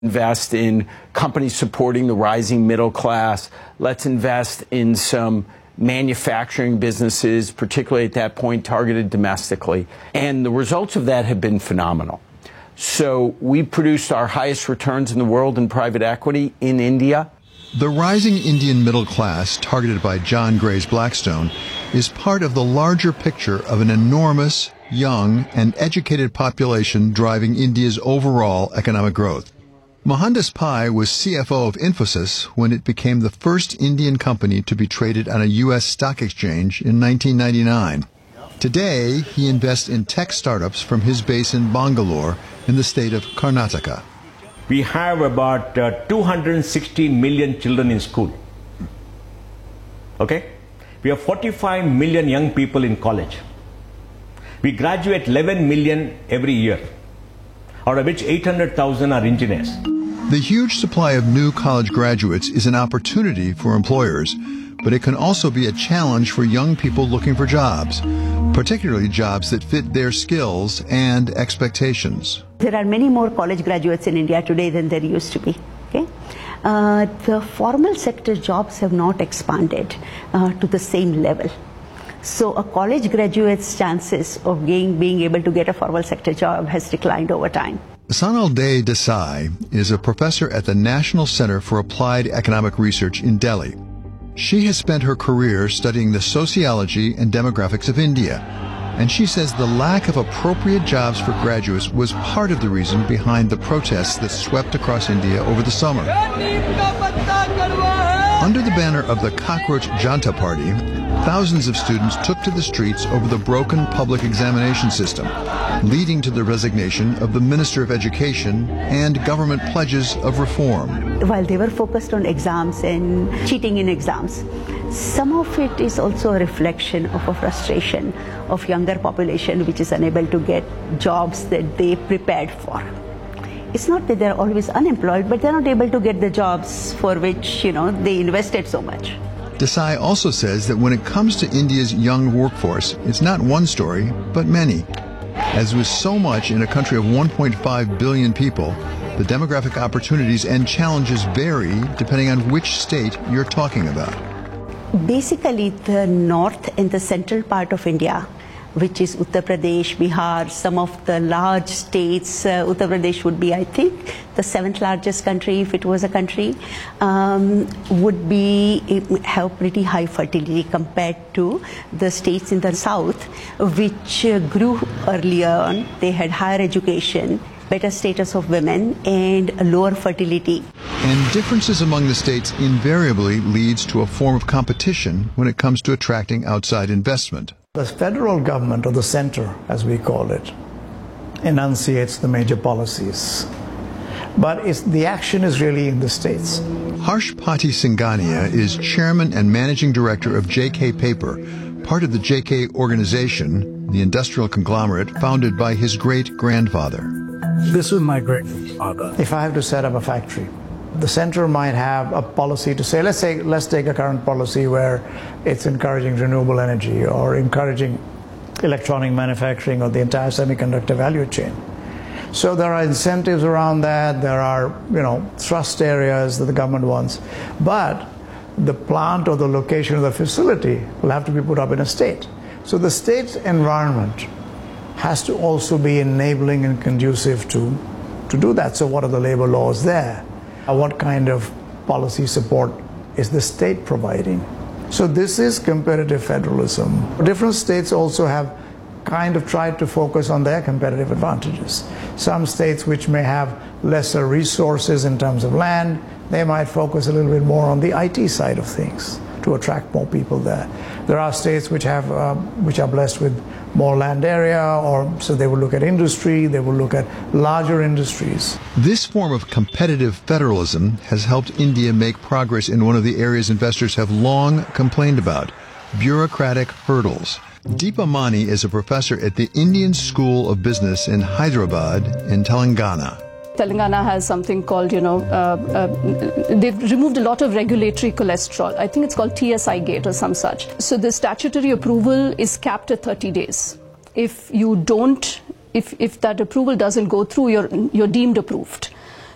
Invest in companies supporting the rising middle class. Let's invest in some manufacturing businesses, particularly at that point targeted domestically. And the results of that have been phenomenal. So we produced our highest returns in the world in private equity in India. The rising Indian middle class, targeted by John Gray's Blackstone, is part of the larger picture of an enormous, young, and educated population driving India's overall economic growth. Mohandas Pai was CFO of Infosys when it became the first Indian company to be traded on a U.S. stock exchange in 1999. Today, he invests in tech startups from his base in Bangalore in the state of Karnataka. We have about 260 million children in school. Okay? We have 45 million young people in college. We graduate 11 million every year, out of which 800,000 are engineers. The huge supply of new college graduates is an opportunity for employers, but it can also be a challenge for young people looking for jobs, particularly jobs that fit their skills and expectations. There are many more college graduates in India today than there used to be. Okay? The formal sector jobs have not expanded to the same level. So a college graduate's chances of being able to get a formal sector job has declined over time. Sonal Desai is a professor at the National Center for Applied Economic Research in Delhi. She has spent her career studying the sociology and demographics of India, and she says the lack of appropriate jobs for graduates was part of the reason behind the protests that swept across India over the summer. Under the banner of the Cockroach Janta Party, thousands of students took to the streets over the broken public examination system, leading to the resignation of the Minister of Education and government pledges of reform. While they were focused on exams and cheating in exams, some of it is also a reflection of a frustration of younger population which is unable to get jobs that they prepared for. It's not that they're always unemployed, but they're not able to get the jobs for which, they invested so much. Desai also says that when it comes to India's young workforce, it's not one story, but many. As with so much in a country of 1.5 billion people, the demographic opportunities and challenges vary depending on which state you're talking about. Basically, the north and the central part of India, which is Uttar Pradesh, Bihar, some of the large states. Uttar Pradesh would be, I think, the 7th largest country if it was a country, have pretty high fertility compared to the states in the south, which grew earlier on. They had higher education, better status of women, and lower fertility. And differences among the states invariably leads to a form of competition when it comes to attracting outside investment. The federal government, or the center as we call it, enunciates the major policies. But the action is really in the states. Harshpati Singhania is chairman and managing director of JK Paper, part of the JK organization, the industrial conglomerate founded by his great-grandfather. This was my great-grandfather. If I have to set up a factory, the center might have a policy to say, let's take a current policy where it's encouraging renewable energy or encouraging electronic manufacturing or the entire semiconductor value chain. So there are incentives around that. There are, thrust areas that the government wants. But the plant or the location of the facility will have to be put up in a state. So the state's environment has to also be enabling and conducive to do that. So what are the labor laws there? What kind of policy support is the state providing? So this is competitive federalism. Different states also have kind of tried to focus on their competitive advantages. Some states which may have lesser resources in terms of land, they might focus a little bit more on the IT side of things to attract more people there. There are states which are blessed with more land area, so they will look at industry, they will look at larger industries. This form of competitive federalism has helped India make progress in one of the areas investors have long complained about, bureaucratic hurdles. Deepa Mani is a professor at the Indian School of Business in Hyderabad in Telangana. Telangana has something called, they've removed a lot of regulatory cholesterol. I think it's called TSI gate or some such. So the statutory approval is capped at 30 days. If you don't, if that approval doesn't go through, you're deemed approved.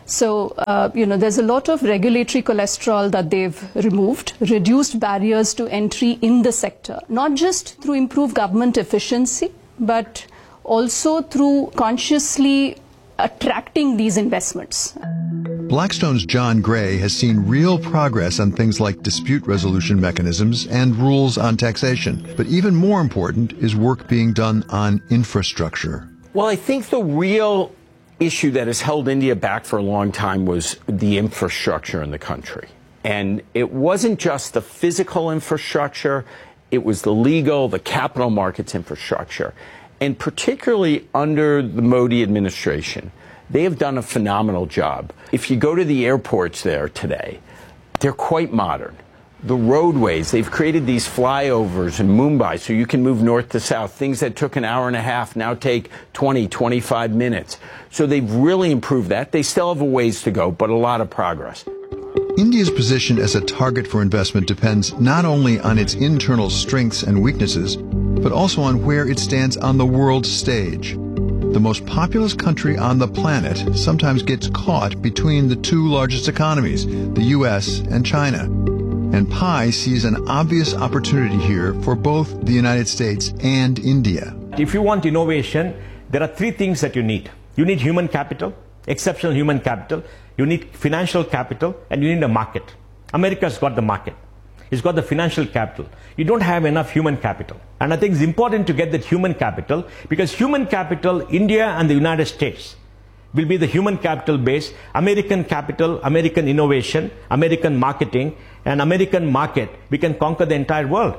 So, there's a lot of regulatory cholesterol that they've removed, reduced barriers to entry in the sector, not just through improved government efficiency, but also through consciously attracting these investments. Blackstone's John Gray has seen real progress on things like dispute resolution mechanisms and rules on taxation. But even more important is work being done on infrastructure. Well, I think the real issue that has held India back for a long time was the infrastructure in the country. And it wasn't just the physical infrastructure, it was the legal, the capital markets infrastructure. And particularly under the Modi administration, they have done a phenomenal job. If you go to the airports there today, they're quite modern. The roadways, they've created these flyovers in Mumbai so you can move north to south. Things that took an hour and a half now take 20, 25 minutes. So they've really improved that. They still have a ways to go, but a lot of progress. India's position as a target for investment depends not only on its internal strengths and weaknesses, but also on where it stands on the world stage. The most populous country on the planet sometimes gets caught between the two largest economies, the U.S. and China. And Pai sees an obvious opportunity here for both the United States and India. If you want innovation, there are three things that you need. You need human capital, exceptional human capital. You need financial capital, and you need a market. America's got the market. It's got the financial capital. You don't have enough human capital. And I think it's important to get that human capital, because human capital, India and the United States will be the human capital base, American capital, American innovation, American marketing, and American market. We can conquer the entire world.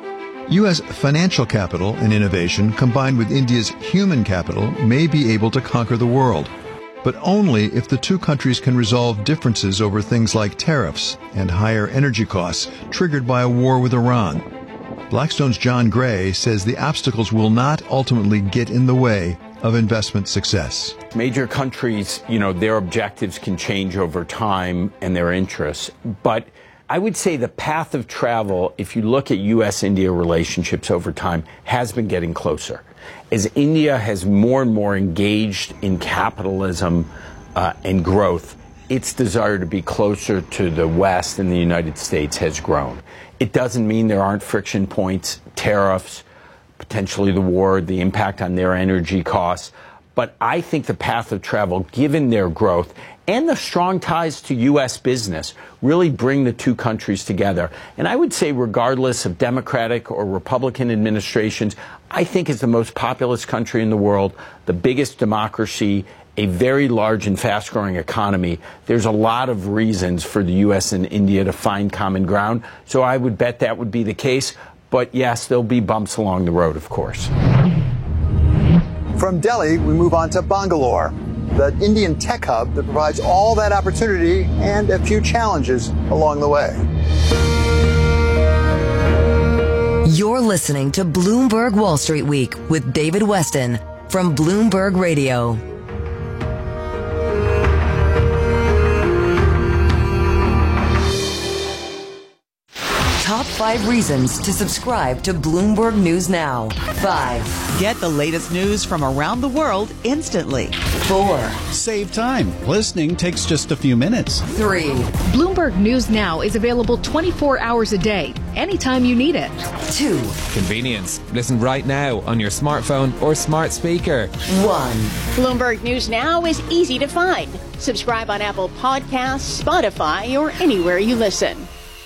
U.S. financial capital and innovation combined with India's human capital may be able to conquer the world, but only if the two countries can resolve differences over things like tariffs and higher energy costs triggered by a war with Iran. Blackstone's John Gray says the obstacles will not ultimately get in the way of investment success. Major countries, their objectives can change over time and their interests, but I would say the path of travel, if you look at U.S.-India relationships over time, has been getting closer. As India has more and more engaged in capitalism and growth, its desire to be closer to the West and the United States has grown. It doesn't mean there aren't friction points, tariffs, potentially the war, the impact on their energy costs. But I think the path of travel, given their growth and the strong ties to U.S. business, really bring the two countries together. And I would say regardless of Democratic or Republican administrations, I think it's the most populous country in the world, the biggest democracy, a very large and fast-growing economy. There's a lot of reasons for the U.S. and India to find common ground. So I would bet that would be the case. But yes, there'll be bumps along the road, of course. From Delhi, we move on to Bangalore, the Indian tech hub that provides all that opportunity and a few challenges along the way. You're listening to Bloomberg Wall Street Week with David Weston from Bloomberg Radio. Top 5 reasons to subscribe to Bloomberg News Now. 5. Get the latest news from around the world instantly. 4. Save time. Listening takes just a few minutes. 3. Bloomberg News Now is available 24 hours a day, anytime you need it. 2. Convenience. Listen right now on your smartphone or smart speaker. 1. Bloomberg News Now is easy to find. Subscribe on Apple Podcasts, Spotify, or anywhere you listen.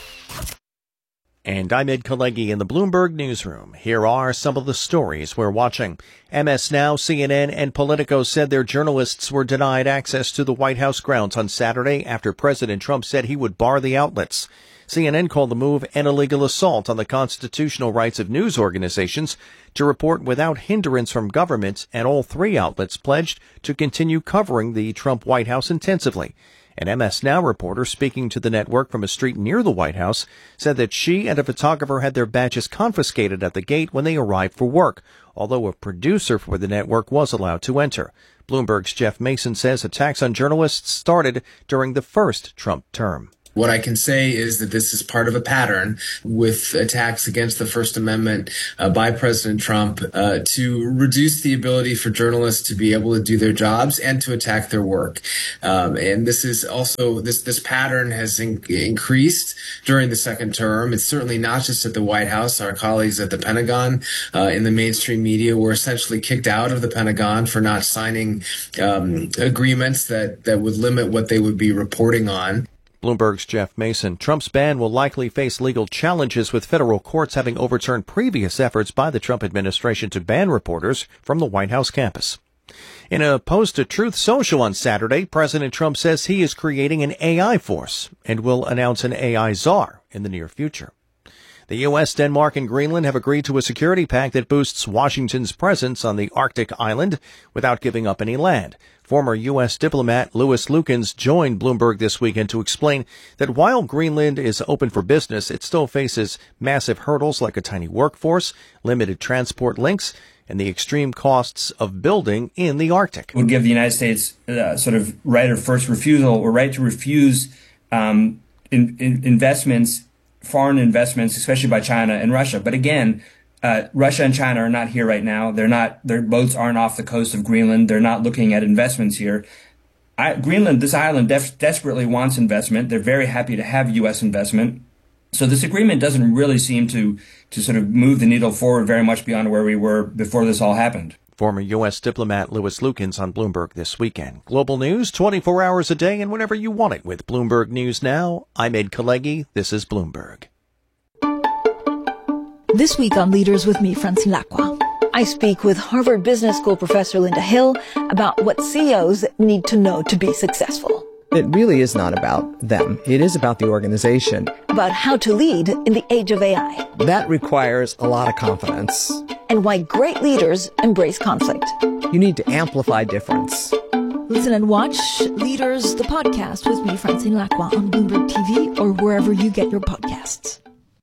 And I'm Ed Kalegi in the Bloomberg Newsroom. Here are some of the stories we're watching. MS Now, CNN, and Politico said their journalists were denied access to the White House grounds on Saturday after President Trump said he would bar the outlets. CNN called the move an illegal assault on the constitutional rights of news organizations to report without hindrance from government, and all 3 outlets pledged to continue covering the Trump White House intensively. An MS Now reporter speaking to the network from a street near the White House said that she and a photographer had their badges confiscated at the gate when they arrived for work, although a producer for the network was allowed to enter. Bloomberg's Jeff Mason says attacks on journalists started during the first Trump term. What I can say is that this is part of a pattern with attacks against the First Amendment by President Trump to reduce the ability for journalists to be able to do their jobs and to attack their work. And this is also, this pattern has increased during the second term. It's certainly not just at the White House. Our colleagues at the Pentagon in the mainstream media were essentially kicked out of the Pentagon for not signing agreements that would limit what they would be reporting on. Bloomberg's Jeff Mason. Trump's ban will likely face legal challenges, with federal courts having overturned previous efforts by the Trump administration to ban reporters from the White House campus. In a post to Truth Social on Saturday, President Trump says he is creating an AI force and will announce an AI czar in the near future. The U.S., Denmark, and Greenland have agreed to a security pact that boosts Washington's presence on the Arctic island without giving up any land. Former U.S. diplomat Louis Lukens joined Bloomberg this weekend to explain that while Greenland is open for business, it still faces massive hurdles like a tiny workforce, limited transport links, and the extreme costs of building in the Arctic. Would give the United States sort of right of first refusal, or right to refuse investments, foreign investments, especially by China and Russia. But again, Russia and China are not here right now. Their boats aren't off the coast of Greenland. They're not looking at investments here. Greenland, this island, desperately wants investment. They're very happy to have U.S. investment. So this agreement doesn't really seem to sort of move the needle forward very much beyond where we were before this all happened. Former U.S. diplomat Louis Lukens on Bloomberg this weekend. Global news 24 hours a day and whenever you want it with Bloomberg News Now. I'm Ed Kalegi. This is Bloomberg. This week on Leaders with me, Francine Lacqua, I speak with Harvard Business School professor Linda Hill about what CEOs need to know to be successful. It really is not about them. It is about the organization. About how to lead in the age of AI. That requires a lot of confidence. And why great leaders embrace conflict. You need to amplify difference. Listen and watch Leaders, the podcast with me, Francine Lacqua, on Bloomberg TV or wherever you get your podcasts.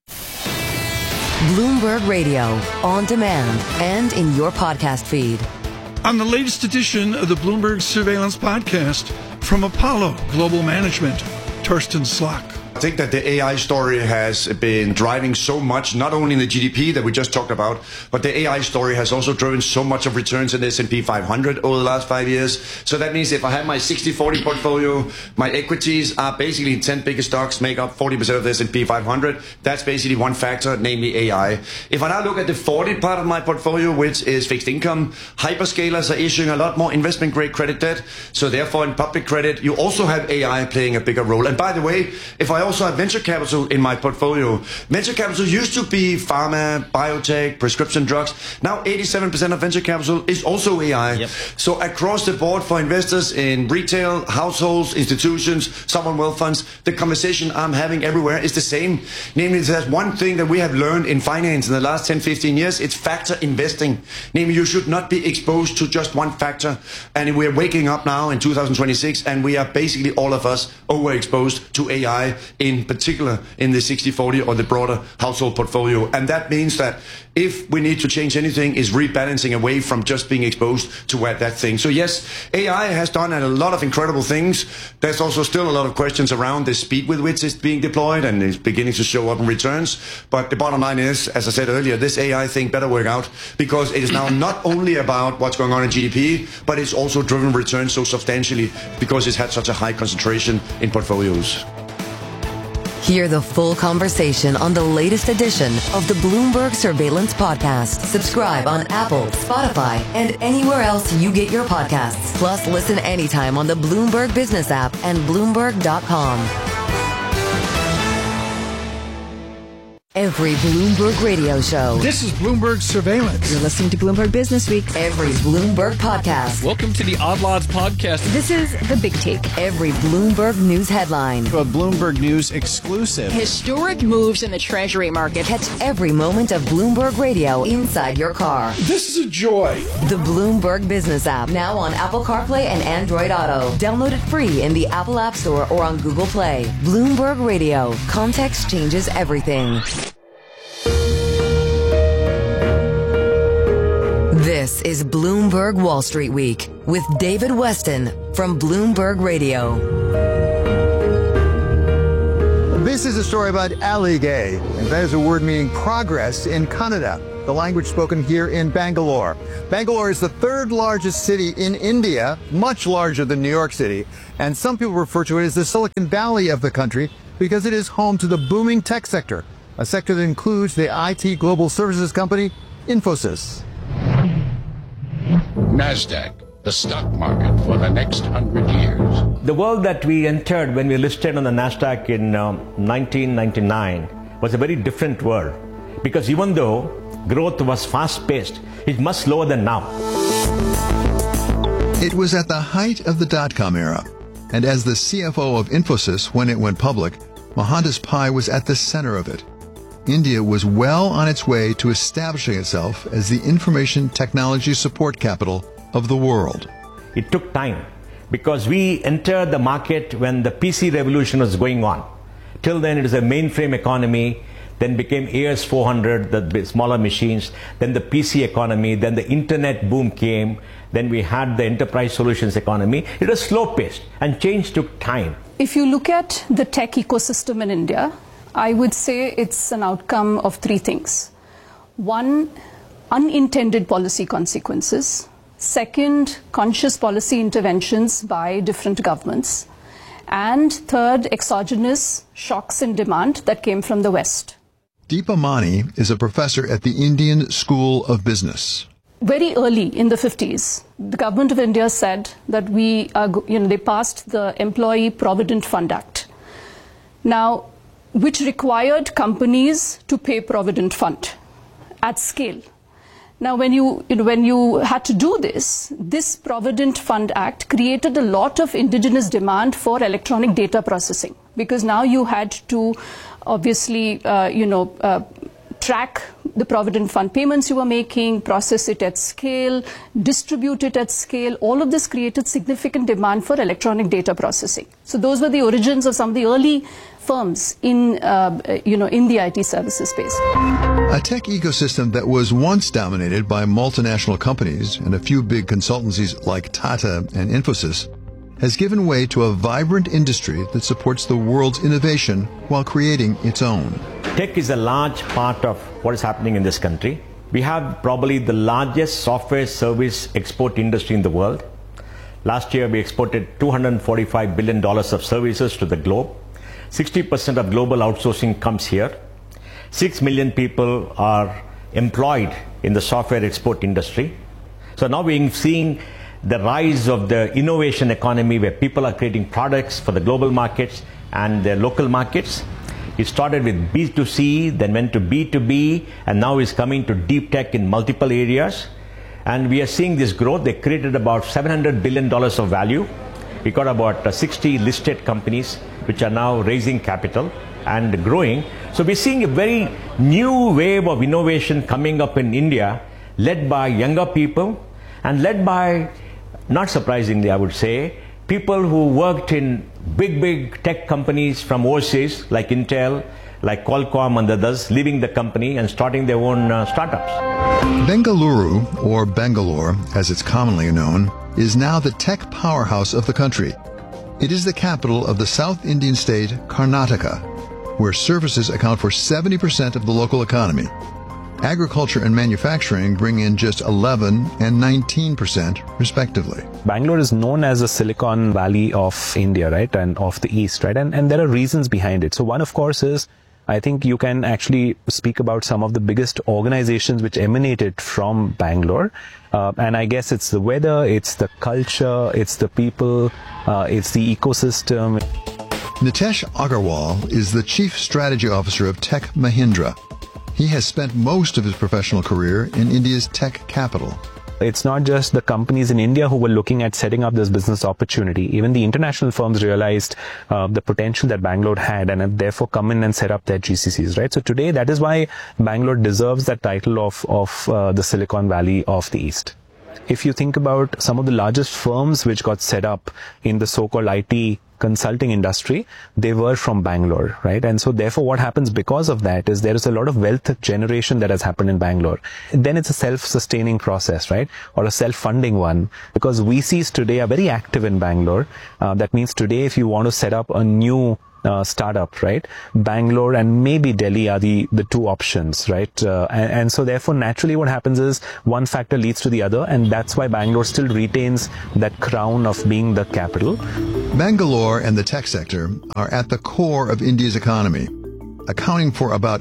Bloomberg Radio, on demand and in your podcast feed. On the latest edition of the Bloomberg Surveillance Podcast from Apollo Global Management, Torsten Slok. I think that the AI story has been driving so much, not only in the GDP that we just talked about, but the AI story has also driven so much of returns in the S&P 500 over the last 5 years. So that means if I have my 60-40 portfolio, my equities are basically 10 biggest stocks make up 40% of the S&P 500. That's basically one factor, namely AI. If I now look at the 40 part of my portfolio, which is fixed income, hyperscalers are issuing a lot more investment-grade credit debt. So therefore, in public credit, you also have AI playing a bigger role. And by the way, if I also have venture capital in my portfolio. Venture capital used to be pharma, biotech, prescription drugs. Now 87% of venture capital is also AI. Yep. So across the board for investors in retail, households, institutions, sovereign wealth funds, the conversation I'm having everywhere is the same. Namely, there's one thing that we have learned in finance in the last 10, 15 years, it's factor investing. Namely, you should not be exposed to just one factor. And we're waking up now in 2026, and we are basically all of us overexposed to AI, in particular in the 60-40 or the broader household portfolio. And that means that if we need to change anything, is rebalancing away from just being exposed to that thing. So yes, AI has done a lot of incredible things. There's also still a lot of questions around the speed with which it's being deployed and is beginning to show up in returns. But the bottom line is, as I said earlier, this AI thing better work out, because it is now not only about what's going on in GDP, but it's also driven returns so substantially because it's had such a high concentration in portfolios. Hear the full conversation on the latest edition of the Bloomberg Surveillance Podcast. Subscribe on Apple, Spotify, and anywhere else you get your podcasts. Plus, listen anytime on the Bloomberg Business app and Bloomberg.com. Every Bloomberg radio show. This is Bloomberg Surveillance. You're listening to Bloomberg Business Week. Every Bloomberg podcast. Welcome to the Odd Lots podcast. This is The Big Take. Every Bloomberg News headline. A Bloomberg News exclusive. Historic moves in the Treasury market. Catch every moment of Bloomberg Radio inside your car. This is a joy. The Bloomberg Business app, now on Apple CarPlay and Android Auto. Download it free in the Apple App Store or on Google Play. Bloomberg Radio. Context changes everything. This is Bloomberg Wall Street Week with David Weston from Bloomberg Radio. a story about Aligay, and that is a word meaning progress in Kannada, the language spoken here in Bangalore. Bangalore is the third largest city in India, much larger than New York City, and some people refer to it as the Silicon Valley of the country because it is home to the booming tech sector, a sector that includes the IT global services company Infosys. NASDAQ, the stock market for the next 100 years. The world that we entered when we listed on the NASDAQ in 1999 was a very different world, because even though growth was fast-paced, it's much slower than now. It was at the height of the dot-com era, and as the CFO of Infosys when it went public, Mohandas Pai was at the center of it. India was well on its way to establishing itself as the information technology support capital of the world. It took time because we entered the market when the PC revolution was going on. Till then it was a mainframe economy, then became AS400, the smaller machines, then the PC economy, then the internet boom came, then we had the enterprise solutions economy. It was slow-paced and change took time. If you look at the tech ecosystem in India, I would say it's an outcome of three things. One, unintended policy consequences. Second, conscious policy interventions by different governments. And third, exogenous shocks in demand that came from the West. Deepa Mani is a professor at the Indian School of Business. Very early in the 50s, the government of India said that they passed the Employee Provident Fund Act. Now, which required companies to pay Provident Fund at scale. Now, when you had to do this Provident Fund Act created a lot of indigenous demand for electronic data processing, because now you had to obviously, track the Provident Fund payments you were making, process it at scale, distribute it at scale. All of this created significant demand for electronic data processing. So those were the origins of some of the early firms in the IT services space. A tech ecosystem that was once dominated by multinational companies and a few big consultancies like Tata and Infosys has given way to a vibrant industry that supports the world's innovation while creating its own. Tech is a large part of what is happening in this country. We have probably the largest software service export industry in the world. Last year we exported $245 billion of services to the globe. 60% of global outsourcing comes here. 6 million people are employed in the software export industry. So now we're seeing the rise of the innovation economy where people are creating products for the global markets and their local markets. It started with B2C, then went to B2B, and now is coming to deep tech in multiple areas. And we are seeing this growth. They created about $700 billion of value. We got about 60 listed companies which are now raising capital and growing. So we're seeing a very new wave of innovation coming up in India, led by younger people and led by, not surprisingly I would say, people who worked in big tech companies from overseas like Intel, like Qualcomm and others, leaving the company and starting their own startups. Bengaluru, or Bangalore as it's commonly known, is now the tech powerhouse of the country. It is the capital of the South Indian state Karnataka, where services account for 70% of the local economy. Agriculture and manufacturing bring in just 11 and 19% respectively. Bangalore is known as the Silicon Valley of India, right, and of the East, right, and there are reasons behind it. So one, of course, is I think you can actually speak about some of the biggest organizations which emanated from Bangalore. And I guess it's the weather, it's the culture, it's the people, it's the ecosystem. Nitesh Agarwal is the Chief Strategy Officer of Tech Mahindra. He has spent most of his professional career in India's tech capital. It's not just the companies in India who were looking at setting up this business opportunity. Even the international firms realized the potential that Bangalore had and have therefore come in and set up their GCCs, right? So today, that is why Bangalore deserves that title of the Silicon Valley of the East. If you think about some of the largest firms which got set up in the so-called IT consulting industry, they were from Bangalore, right? And so therefore what happens because of that is there is a lot of wealth generation that has happened in Bangalore. Then it's a self-sustaining process, right? Or a self-funding one, because VCs today are very active in Bangalore. That means today if you want to set up a new startup, right? Bangalore and maybe Delhi are the two options, right? And so therefore, naturally what happens is one factor leads to the other, and that's why Bangalore still retains that crown of being the capital. Bangalore and the tech sector are at the core of India's economy, accounting for about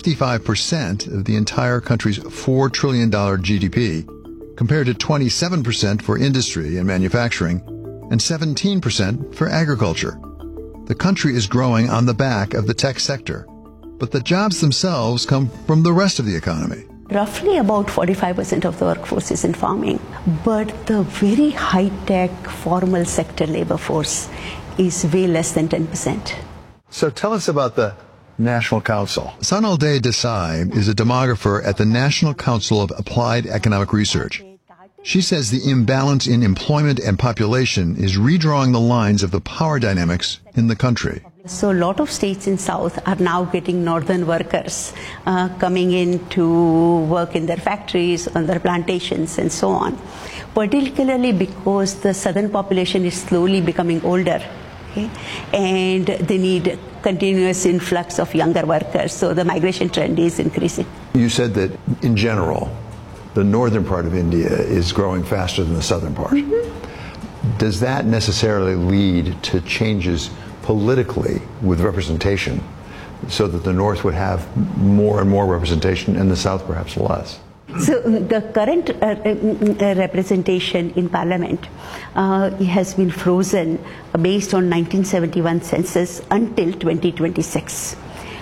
55% of the entire country's $4 trillion GDP, compared to 27% for industry and manufacturing and 17% for agriculture. The country is growing on the back of the tech sector, but the jobs themselves come from the rest of the economy. Roughly about 45% of the workforce is in farming, but the very high-tech formal sector labor force is way less than 10%. So tell us about the National Council. Sonalde Desai is a demographer at the National Council of Applied Economic Research. She says the imbalance in employment and population is redrawing the lines of the power dynamics in the country. So a lot of states in South are now getting northern workers coming in to work in their factories, on their plantations and so on, particularly because the southern population is slowly becoming older. Okay? And they need continuous influx of younger workers, so the migration trend is increasing. You said that in general, the northern part of India is growing faster than the southern part. Mm-hmm. Does that necessarily lead to changes politically with representation, so that the north would have more and more representation and the south perhaps less? So the current representation in Parliament has been frozen based on 1971 census until 2026.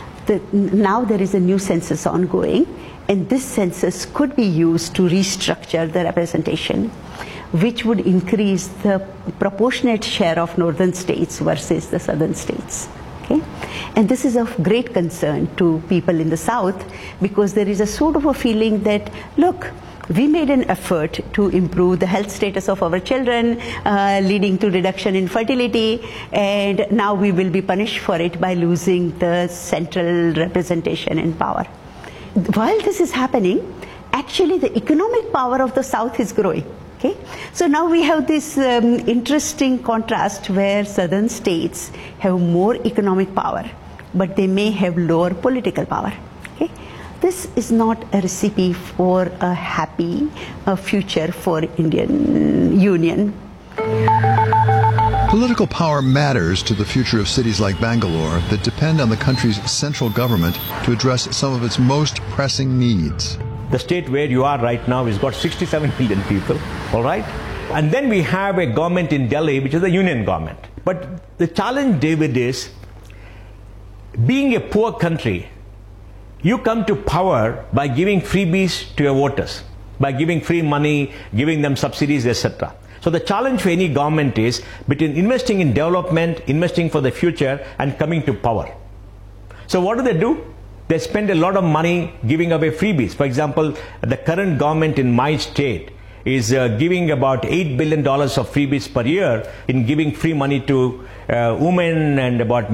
Now there is a new census ongoing, and this census could be used to restructure the representation, which would increase the proportionate share of northern states versus the southern states. Okay? And this is of great concern to people in the South, because there is a sort of a feeling that, look, we made an effort to improve the health status of our children, leading to reduction in fertility, and now we will be punished for it by losing the central representation and power. While this is happening, actually the economic power of the South is growing. Okay? So now we have this interesting contrast where southern states have more economic power, but they may have lower political power. Okay? This is not a recipe for a happy future for Indian Union. Political power matters to the future of cities like Bangalore that depend on the country's central government to address some of its most pressing needs. The state where you are right now has got 67 million people, all right? And then we have a government in Delhi, which is the union government. But the challenge, David, is being a poor country, you come to power by giving freebies to your voters, by giving free money, giving them subsidies, etc. So the challenge for any government is between investing in development, investing for the future, and coming to power. So what do? They spend a lot of money giving away freebies. For example, the current government in my state is giving about $8 billion of freebies per year in giving free money to women, and about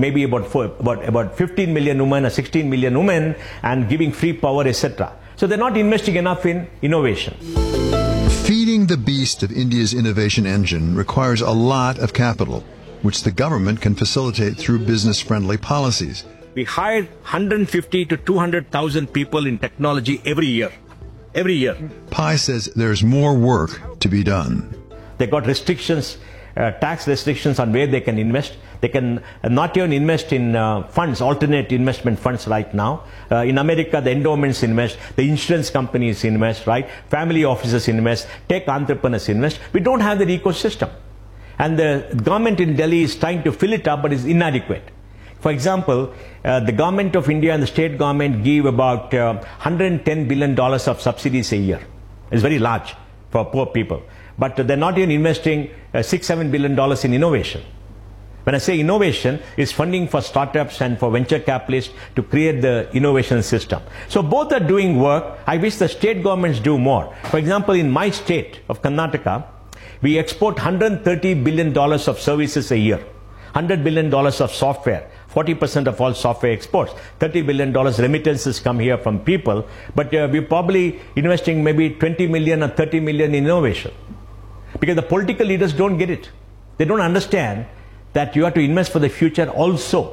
15 million women or 16 million women, and giving free power, etc. So they're not investing enough in innovation. Feeding the beast of India's innovation engine requires a lot of capital, which the government can facilitate through business-friendly policies. We hire 150 to 200,000 people in technology every year. Every year. Pai says there's more work to be done. They got restrictions, tax restrictions on where they can invest. They can not even invest in funds, alternate investment funds right now. In America, the endowments invest, the insurance companies invest, right? Family offices invest, tech entrepreneurs invest. We don't have that ecosystem. And the government in Delhi is trying to fill it up, but is inadequate. For example, the government of India and the state government give about $110 billion of subsidies a year. It's very large for poor people. But they're not even investing $6-7 billion in innovation. When I say innovation, it's funding for startups and for venture capitalists to create the innovation system. So both are doing work. I wish the state governments do more. For example, in my state of Karnataka, we export $130 billion of services a year. $100 billion of software. 40% of all software exports. $30 billion remittances come here from people, but we're probably investing maybe 20 million or 30 million in innovation. Because the political leaders don't get it. They don't understand that you have to invest for the future also.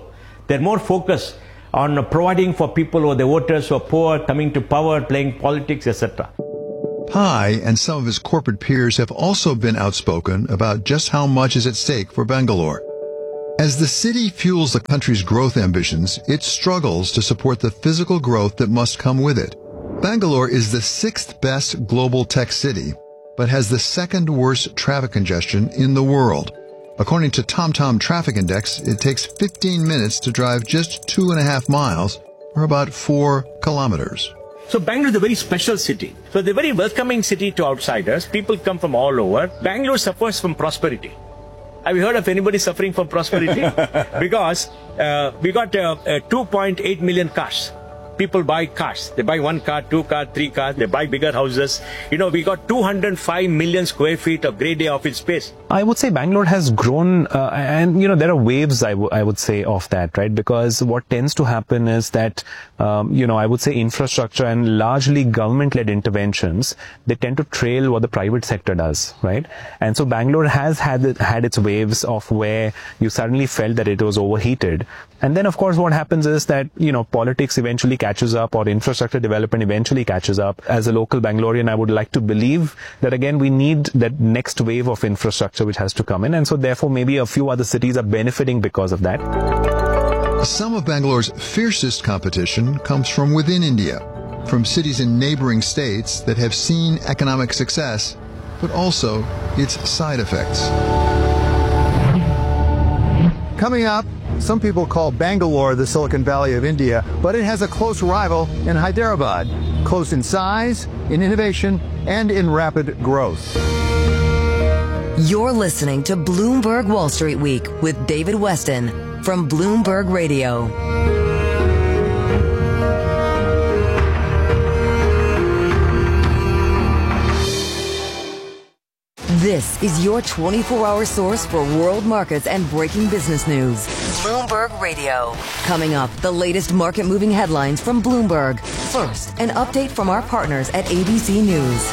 They're more focused on providing for people who are the voters who are poor, coming to power, playing politics, etc. Pai and some of his corporate peers have also been outspoken about just how much is at stake for Bangalore. As the city fuels the country's growth ambitions, it struggles to support the physical growth that must come with it. Bangalore is the 6th best global tech city, but has the 2nd worst traffic congestion in the world. According to TomTom Traffic Index, it takes 15 minutes to drive just 2.5 miles, or about 4 kilometers. So Bangalore is a very special city. So it's a very welcoming city to outsiders. People come from all over. Bangalore suffers from prosperity. Have you heard of anybody suffering from prosperity? Because we got 2.8 million cars. People buy cars. They buy 1 car, 2 cars, 3 cars. They buy bigger houses. You know, we got 205 million square feet of grade A office space. I would say Bangalore has grown, and there are waves, I would say, of that, right? Because what tends to happen is that, I would say infrastructure and largely government-led interventions, they tend to trail what the private sector does, right? And so Bangalore has had its waves of where you suddenly felt that it was overheated. And then, of course, what happens is that, politics eventually catches up, or infrastructure development eventually catches up. As a local Bangalorean, I would like to believe that, again, we need that next wave of infrastructure which has to come in. And so, therefore, maybe a few other cities are benefiting because of that. Some of Bangalore's fiercest competition comes from within India, from cities in neighboring states that have seen economic success, but also its side effects. Coming up, some people call Bangalore the Silicon Valley of India, but it has a close rival in Hyderabad, close in size, in innovation, and in rapid growth. You're listening to Bloomberg Wall Street Week with David Weston from Bloomberg Radio. This is your 24-hour source for world markets and breaking business news. Bloomberg Radio. Coming up, the latest market-moving headlines from Bloomberg. First, an update from our partners at ABC News.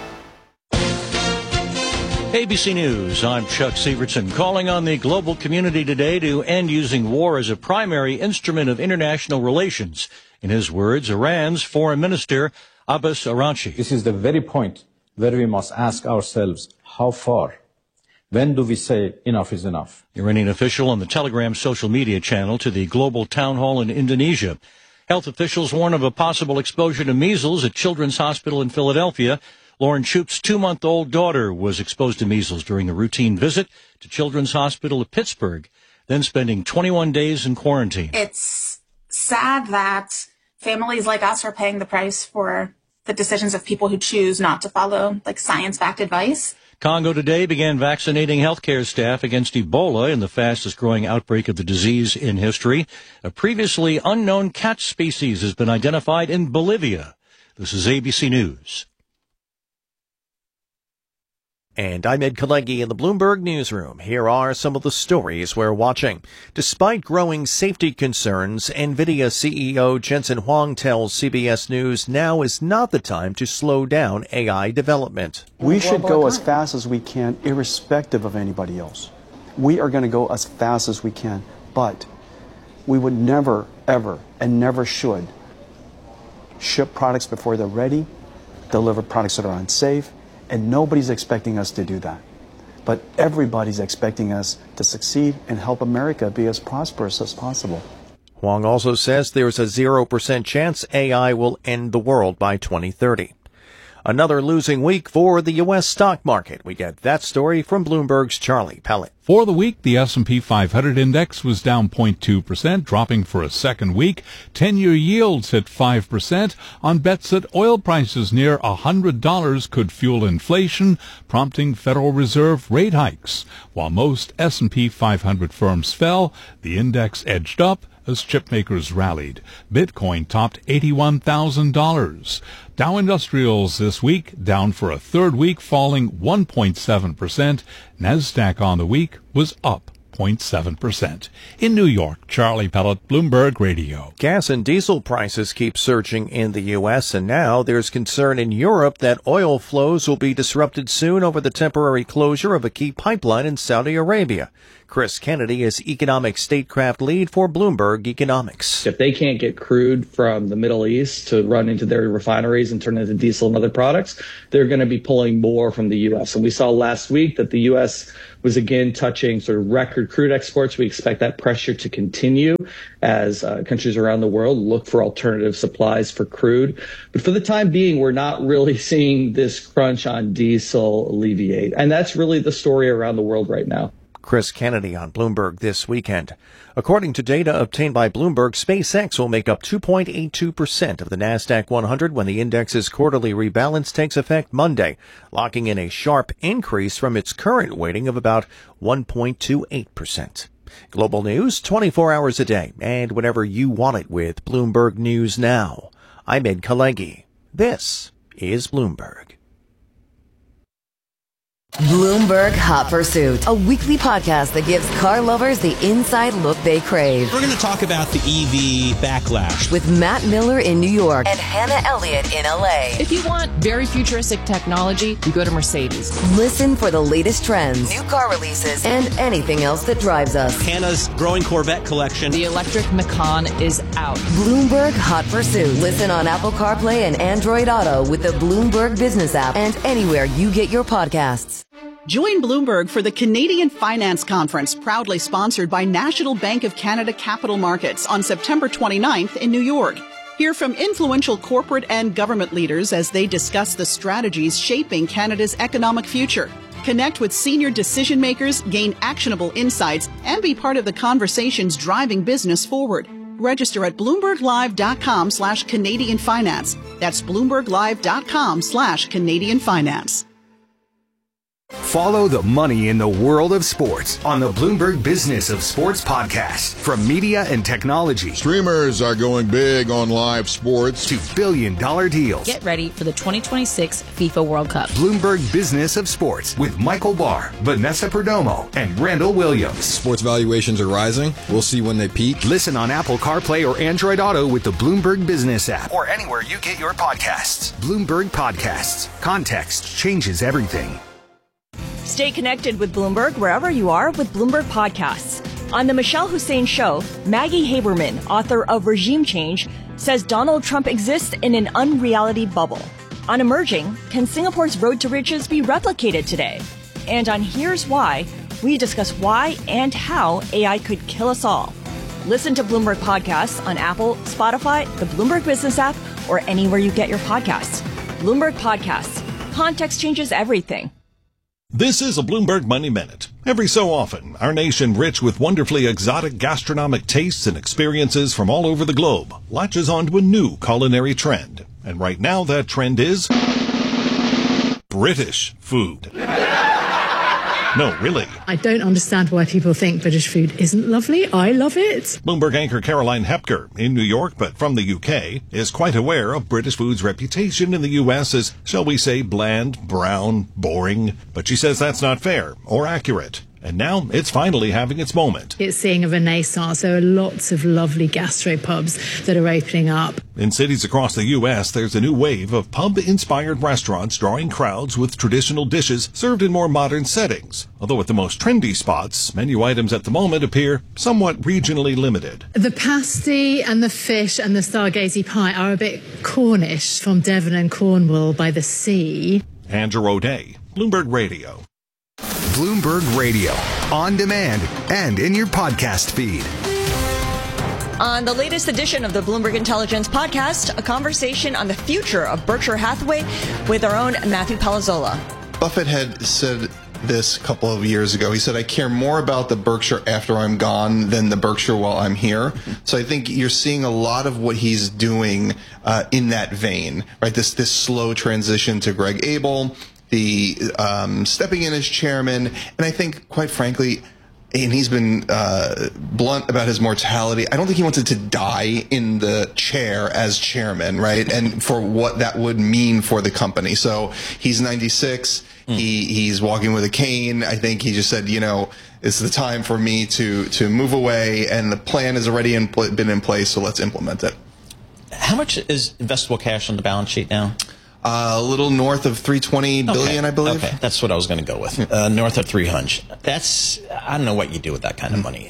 ABC News, I'm Chuck Sievertson, calling on the global community today to end using war as a primary instrument of international relations. In his words, Iran's Foreign Minister Abbas Araghchi. This is the very point where we must ask ourselves, how far? When do we say enough is enough? Iranian official on the Telegram social media channel to the global town hall in Indonesia. Health officials warn of a possible exposure to measles at Children's Hospital in Philadelphia. Lauren Shoup's 2-month-old daughter was exposed to measles during a routine visit to Children's Hospital of Pittsburgh, then spending 21 days in quarantine. It's sad that families like us are paying the price for the decisions of people who choose not to follow science-backed advice. Congo today began vaccinating healthcare staff against Ebola in the fastest-growing outbreak of the disease in history. A previously unknown cat species has been identified in Bolivia. This is ABC News. And I'm Ed Kalegi in the Bloomberg Newsroom. Here are some of the stories we're watching. Despite growing safety concerns, NVIDIA CEO Jensen Huang tells CBS News now is not the time to slow down AI development. We should go as fast as we can, irrespective of anybody else. We are going to go as fast as we can, but we would never, ever, and never should ship products before they're ready, deliver products that are unsafe, and nobody's expecting us to do that. But everybody's expecting us to succeed and help America be as prosperous as possible. Huang also says there's a 0% chance AI will end the world by 2030. Another losing week for the U.S. stock market. We get that story from Bloomberg's Charlie Pellet. For the week, the S&P 500 index was down 0.2%, dropping for a second week. 10-year yields hit 5% on bets that oil prices near $100 could fuel inflation, prompting Federal Reserve rate hikes. While most S&P 500 firms fell, the index edged up as chipmakers rallied. Bitcoin topped $81,000. Dow Industrials this week down for a third week, falling 1.7%. Nasdaq on the week was up 0.7%. In New York, Charlie Pellet, Bloomberg Radio. Gas and diesel prices keep surging in the U.S., and now there's concern in Europe that oil flows will be disrupted soon over the temporary closure of a key pipeline in Saudi Arabia. Chris Kennedy is economic statecraft lead for Bloomberg Economics. If they can't get crude from the Middle East to run into their refineries and turn into diesel and other products, they're going to be pulling more from the U.S. And we saw last week that the U.S. was again touching sort of record crude exports. We expect that pressure to continue as countries around the world look for alternative supplies for crude. But for the time being, we're not really seeing this crunch on diesel alleviate. And that's really the story around the world right now. Chris Kennedy on Bloomberg This Weekend. According to data obtained by Bloomberg, SpaceX will make up 2.82% of the NASDAQ 100 when the index's quarterly rebalance takes effect Monday, locking in a sharp increase from its current weighting of about 1.28%. Global news 24 hours a day and whenever you want it with Bloomberg News Now. I'm Ed Kalegi. This is Bloomberg. Bloomberg Hot Pursuit, a weekly podcast that gives car lovers the inside look they crave. We're going to talk about the EV backlash with Matt Miller in New York and Hannah Elliott in LA. If you want very futuristic technology, you go to Mercedes. Listen for the latest trends, new car releases, and anything else that drives us. Hannah's growing Corvette collection. The electric Macan is out. Bloomberg Hot Pursuit. Listen on Apple CarPlay and Android Auto with the Bloomberg Business app and anywhere you get your podcasts. Join Bloomberg for the Canadian Finance Conference, proudly sponsored by National Bank of Canada Capital Markets on September 29th in New York. Hear from influential corporate and government leaders as they discuss the strategies shaping Canada's economic future. Connect with senior decision makers, gain actionable insights, and be part of the conversations driving business forward. Register at BloombergLive.com/Canadian Finance. That's BloombergLive.com/Canadian Finance. Follow the money in the world of sports on the Bloomberg Business of Sports podcast. From media and technology. Streamers are going big on live sports. To billion-dollar deals. Get ready for the 2026 FIFA World Cup. Bloomberg Business of Sports with Michael Barr, Vanessa Perdomo, and Randall Williams. Sports valuations are rising. We'll see when they peak. Listen on Apple CarPlay or Android Auto with the Bloomberg Business app. Or anywhere you get your podcasts. Bloomberg Podcasts. Context changes everything. Stay connected with Bloomberg wherever you are with Bloomberg Podcasts. On The Michelle Hussein Show, Maggie Haberman, author of Regime Change, says Donald Trump exists in an unreality bubble. On Emerging, can Singapore's road to riches be replicated today? And on Here's Why, we discuss why and how AI could kill us all. Listen to Bloomberg Podcasts on Apple, Spotify, the Bloomberg Business app, or anywhere you get your podcasts. Bloomberg Podcasts. Context changes everything. This is a Bloomberg Money Minute. Every so often, our nation, rich with wonderfully exotic gastronomic tastes and experiences from all over the globe, latches onto a new culinary trend. And right now, that trend is British food. No, really. I don't understand why people think British food isn't lovely. I love it. Bloomberg anchor Caroline Hepker, in New York but from the UK, is quite aware of British food's reputation in the US as, shall we say, bland, brown, boring. But she says that's not fair or accurate. And now it's finally having its moment. It's seeing a renaissance. There are lots of lovely gastropubs that are opening up. In cities across the U.S., there's a new wave of pub-inspired restaurants drawing crowds with traditional dishes served in more modern settings. Although at the most trendy spots, menu items at the moment appear somewhat regionally limited. The pasty and the fish and the stargazy pie are a bit Cornish, from Devon and Cornwall by the sea. Andrew O'Day, Bloomberg Radio. Bloomberg Radio, on demand and in your podcast feed. On the latest edition of the Bloomberg Intelligence Podcast, a conversation on the future of Berkshire Hathaway with our own Matthew Palazzola. Buffett had said this a couple of years ago. He said, I care more about the Berkshire after I'm gone than the Berkshire while I'm here. So I think you're seeing a lot of what he's doing in that vein, right? This slow transition to Greg Abel, the stepping in as chairman, and I think, quite frankly, and he's been blunt about his mortality, I don't think he wanted to die in the chair as chairman, right? And for what that would mean for the company. So he's 96. He's walking with a cane. I think he just said, it's the time for me to move away, and the plan has already been in place, so let's implement it. How much is investable cash on the balance sheet now? A little north of 320 billion, I believe. Okay, that's what I was going to go with. North of 300. I don't know what you do with that kind of money.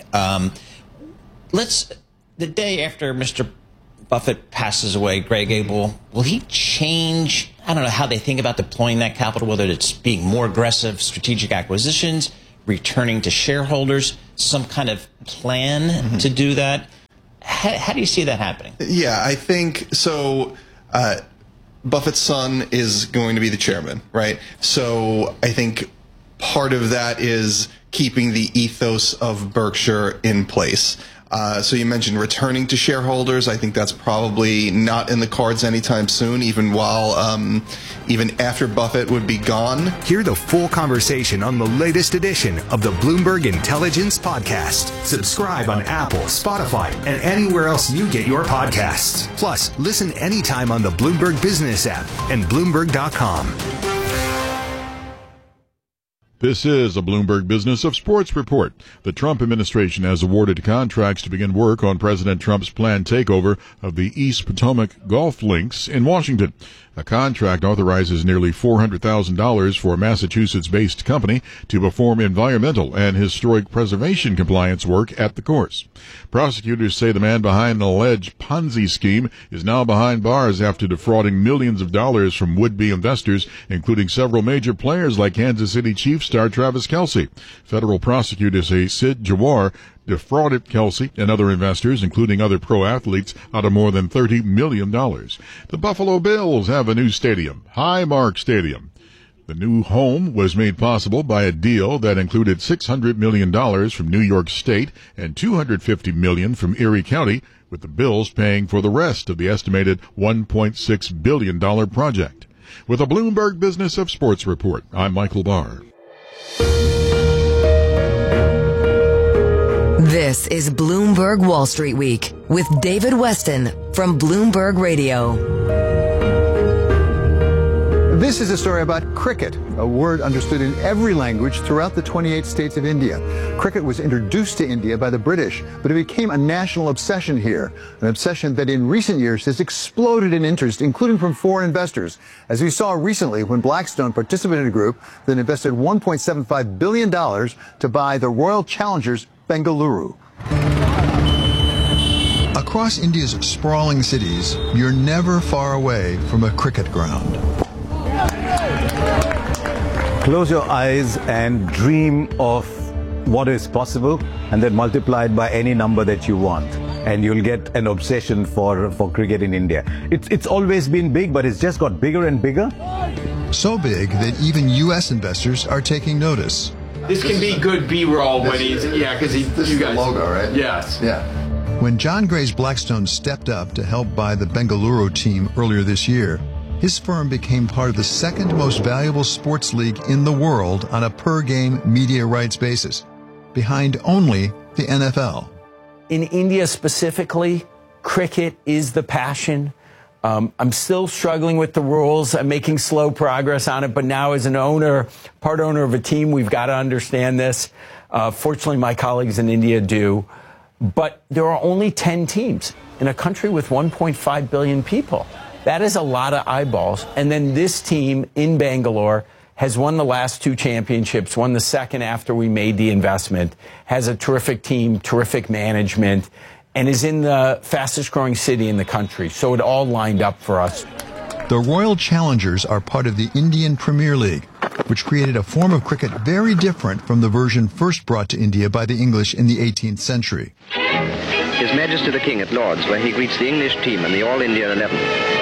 The day after Mr. Buffett passes away, Greg Abel, will he change, I don't know, how they think about deploying that capital, whether it's being more aggressive, strategic acquisitions, returning to shareholders, some kind of plan to do that? How do you see that happening? Yeah, I think so. Buffett's son is going to be the chairman, right? So I think part of that is keeping the ethos of Berkshire in place. So you mentioned returning to shareholders. I think that's probably not in the cards anytime soon, even after Buffett would be gone. Hear the full conversation on the latest edition of the Bloomberg Intelligence Podcast. Subscribe on Apple, Spotify, and anywhere else you get your podcasts. Plus, listen anytime on the Bloomberg Business app and Bloomberg.com. This is a Bloomberg Business of Sports report. The Trump administration has awarded contracts to begin work on President Trump's planned takeover of the East Potomac golf links in Washington. A contract authorizes nearly $400,000 for a Massachusetts-based company to perform environmental and historic preservation compliance work at the course. Prosecutors say the man behind an alleged Ponzi scheme is now behind bars after defrauding millions of dollars from would-be investors, including several major players like Kansas City Chiefs star Travis Kelce. Federal prosecutors say Sid Jawar defrauded Kelce and other investors, including other pro athletes, out of more than $30 million. The Buffalo Bills have a new stadium, Highmark Stadium. The new home was made possible by a deal that included $600 million from New York State and $250 million from Erie County, with the Bills paying for the rest of the estimated $1.6 billion project. With a Bloomberg Business of Sports report, I'm Michael Barr. This is Bloomberg Wall Street Week with David Weston from Bloomberg Radio. This is a story about cricket, a word understood in every language throughout the 28 states of India. Cricket was introduced to India by the British, but it became a national obsession here, an obsession that in recent years has exploded in interest, including from foreign investors, as we saw recently when Blackstone participated in a group that invested $1.75 billion to buy the Royal Challengers Bengaluru. Across India's sprawling cities, you're never far away from a cricket ground. Close your eyes and dream of what is possible, and then multiply it by any number that you want, and you'll get an obsession for cricket in India. It's always been big, but it's just got bigger and bigger. So big that even U.S. investors are taking notice. This can be good B-roll when he's, because you guys. The logo, right? Yes. Yeah. When John Grace Blackstone stepped up to help buy the Bengaluru team earlier this year, his firm became part of the second most valuable sports league in the world on a per-game media rights basis, behind only the NFL. In India specifically, cricket is the passion. I'm still struggling with the rules. I'm making slow progress on it, but now as an owner, part owner of a team, we've got to understand this. Fortunately, my colleagues in India do. But there are only 10 teams in a country with 1.5 billion people. That is a lot of eyeballs. And then this team in Bangalore has won the last two championships, won the second after we made the investment, has a terrific team, terrific management, and is in the fastest growing city in the country. So it all lined up for us. The Royal Challengers are part of the Indian Premier League, which created a form of cricket very different from the version first brought to India by the English in the 18th century. His Majesty the King at Lord's, where he greets the English team and the All-India 11.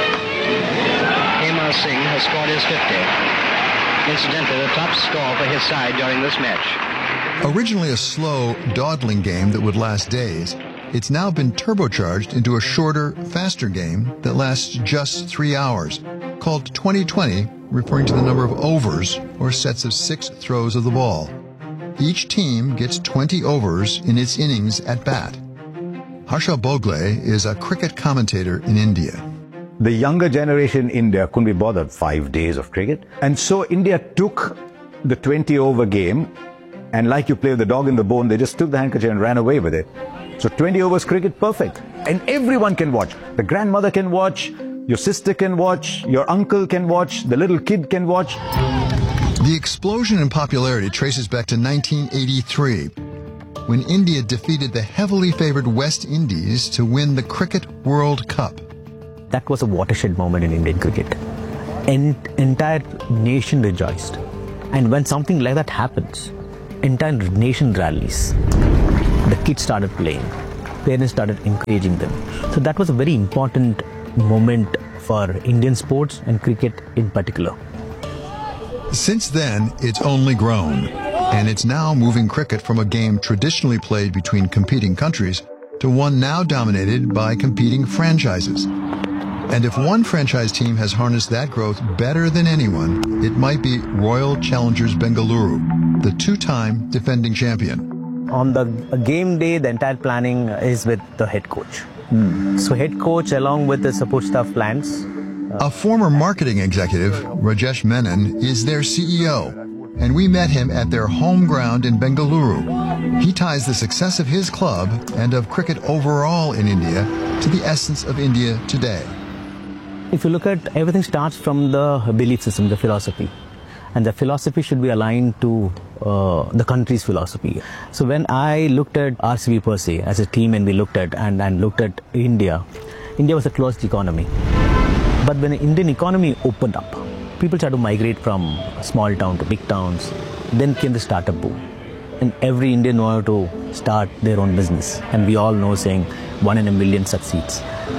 Hemar Singh has scored his 50. Incidentally, the top score for his side during this match. Originally a slow, dawdling game that would last days, it's now been turbocharged into a shorter, faster game that lasts just 3 hours, called 20-20, referring to the number of overs, or sets of 6 throws of the ball. Each team gets 20 overs in its innings at bat. Harsha Bogle is a cricket commentator in India. The younger generation in India couldn't be bothered 5 days of cricket. And so India took the 20-over game, and like you play with the dog in the bone, they just took the handkerchief and ran away with it. So 20 overs cricket, perfect. And everyone can watch. The grandmother can watch, Your sister can watch, your uncle can watch, the little kid can watch. The explosion in popularity traces back to 1983, when India defeated the heavily favored West Indies to win the Cricket World Cup. That was a watershed moment in Indian cricket. Entire nation rejoiced. And when something like that happens, entire nation rallies. The kids started playing. Parents started encouraging them. So that was a very important moment for Indian sports and cricket in particular. Since then, it's only grown, and it's now moving cricket from a game traditionally played between competing countries to one now dominated by competing franchises. And if one franchise team has harnessed that growth better than anyone, it might be Royal Challengers Bengaluru, the two-time defending champion. On the game day, the entire planning is with the head coach. So head coach along with the support staff plans. A former marketing executive, Rajesh Menon, is their CEO, and we met him at their home ground in Bengaluru. He ties the success of his club and of cricket overall in India to the essence of India today. If you look at everything starts from the belief system, the philosophy. And the philosophy should be aligned to the country's philosophy. So when I looked at RCB per se as a team and we looked at and looked at India, India was a closed economy. But when the Indian economy opened up, people started to migrate from small town to big towns. Then came the startup boom. And every Indian wanted to start their own business. And we all know saying 1 in a million succeeds.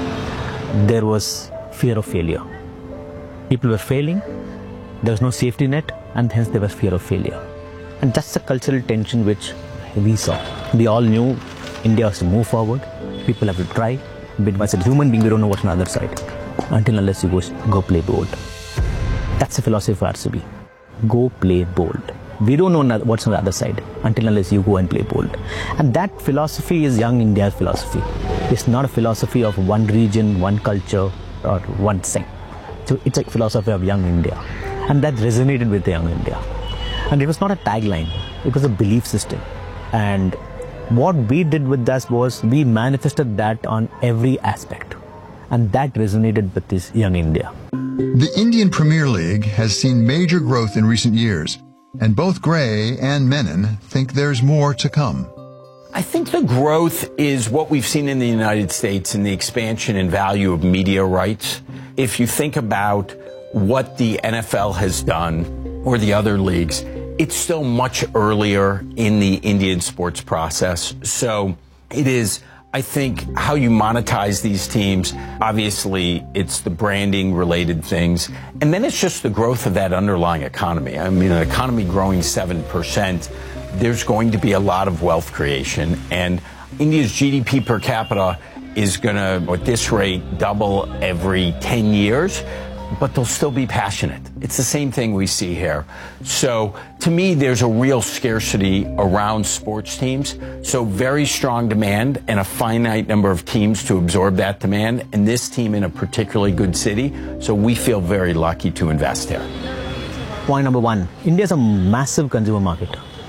There was fear of failure. People were failing, there was no safety net, and hence there was fear of failure. And that's the cultural tension which we saw. We all knew India has to move forward, people have to try, but as a human being we don't know what's on the other side, until unless you go play bold. That's the philosophy for RCB. Go play bold. We don't know what's on the other side until unless you go and play bold. And that philosophy is young India's philosophy. It's not a philosophy of one region, one culture, or one thing. So it's a philosophy of young India. And that resonated with the young India. And it was not a tagline, it was a belief system. And what we did with that was we manifested that on every aspect. And that resonated with this young India. The Indian Premier League has seen major growth in recent years, and both Gray and Menon think there's more to come. I think the growth is what we've seen in the United States in the expansion and value of media rights. If you think about what the NFL has done or the other leagues, it's still much earlier in the Indian sports process. So it is, I think, how you monetize these teams. Obviously, it's the branding related things. And then it's just the growth of that underlying economy. I mean, an economy growing 7%. There's going to be a lot of wealth creation, and India's GDP per capita is going to, at this rate, double every 10 years, but they'll still be passionate. It's the same thing we see here. So to me, there's a real scarcity around sports teams. So very strong demand and a finite number of teams to absorb that demand, and this team in a particularly good city. So we feel very lucky to invest here. Point number one, India is a massive consumer market.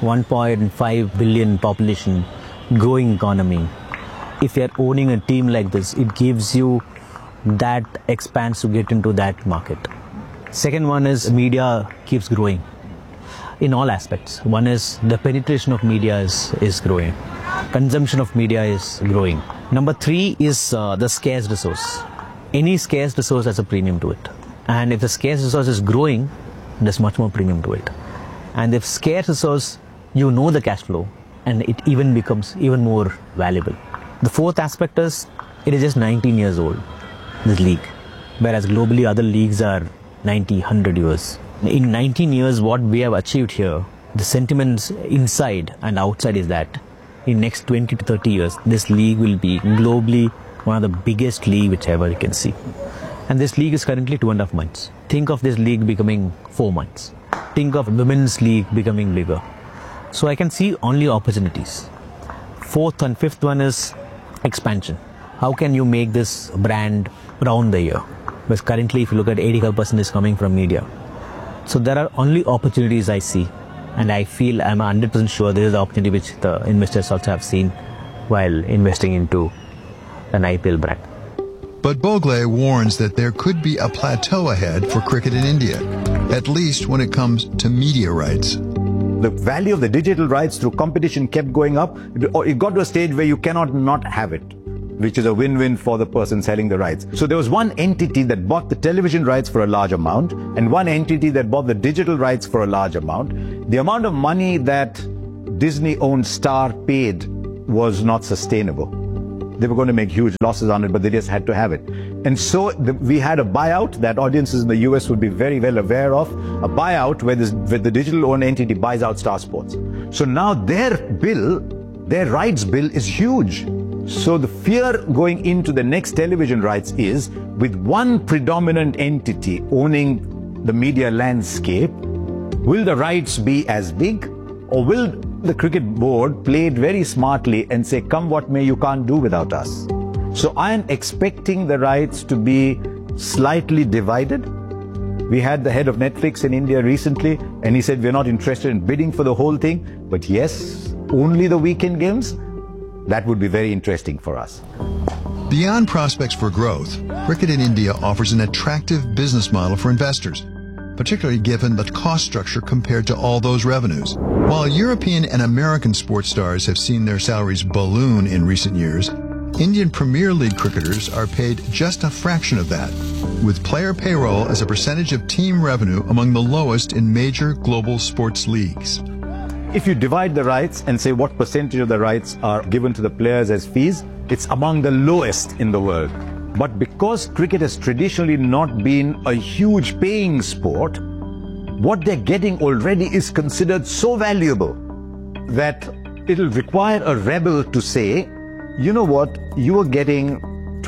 1.5 billion population, growing economy. If you're owning a team like this, it gives you that expanse to get into that market. Second one is media keeps growing in all aspects. One is the penetration of media is growing. Consumption of media is growing. Number three is the scarce resource. Any scarce resource has a premium to it. And if the scarce resource is growing, there's much more premium to it. And if scarce resource, you know the cash flow, and it even becomes even more valuable. The fourth aspect is, it is just 19 years old, this league. Whereas globally other leagues are 90, 100 years. In 19 years, what we have achieved here, the sentiments inside and outside is that in next 20 to 30 years, this league will be globally one of the biggest league which ever you can see. And this league is currently 2.5 months. Think of this league becoming 4 months. Think of women's league becoming bigger. So I can see only opportunities. Fourth and fifth one is expansion. How can you make this brand round the year? Because currently if you look at 85% is coming from media. So there are only opportunities I see. And I feel I'm 100% sure there is an opportunity which the investors also have seen while investing into an IPL brand. But Bogle warns that there could be a plateau ahead for cricket in India, at least when it comes to media rights. The value of the digital rights through competition kept going up. It got to a stage where you cannot not have it, which is a win-win for the person selling the rights. So there was one entity that bought the television rights for a large amount and one entity that bought the digital rights for a large amount. The amount of money that Disney-owned Star paid was not sustainable. They were going to make huge losses on it, but they just had to have it. And so we had a buyout that audiences in the US would be very well aware of, a buyout where the digital-owned entity buys out Star Sports. So now their rights bill is huge. So the fear going into the next television rights is, with one predominant entity owning the media landscape, will the rights be as big, or will the cricket board play it very smartly and say, come what may, you can't do without us? So I am expecting the rights to be slightly divided. We had the head of Netflix in India recently, and he said, we're not interested in bidding for the whole thing, but yes, only the weekend games. That would be very interesting for us. Beyond prospects for growth, cricket in India offers an attractive business model for investors, particularly given the cost structure compared to all those revenues. While European and American sports stars have seen their salaries balloon in recent years, Indian Premier League cricketers are paid just a fraction of that, with player payroll as a percentage of team revenue among the lowest in major global sports leagues. If you divide the rights and say what percentage of the rights are given to the players as fees, it's among the lowest in the world. But because cricket has traditionally not been a huge paying sport, what they're getting already is considered so valuable that it'll require a rebel to say, you know what, you are getting